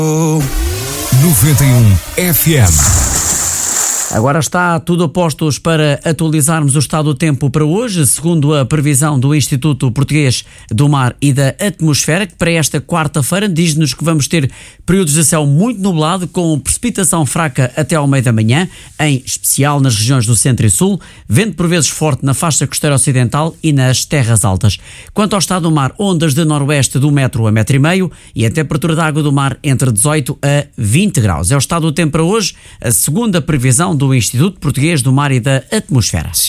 91 FM. Agora está tudo a postos para atualizarmos o estado do tempo para hoje, segundo a previsão do Instituto Português do Mar e da Atmosfera, que para esta quarta-feira diz-nos que vamos ter períodos de céu muito nublado, com precipitação fraca até ao meio da manhã, em especial nas regiões do centro e sul, vento por vezes forte na faixa costeira ocidental e nas terras altas. Quanto ao estado do mar, ondas de noroeste do 1 a 1,5 m e a temperatura da água do mar entre 18 a 20 graus. É o estado do tempo para hoje, a segunda previsão do Instituto Português do Mar e da Atmosfera.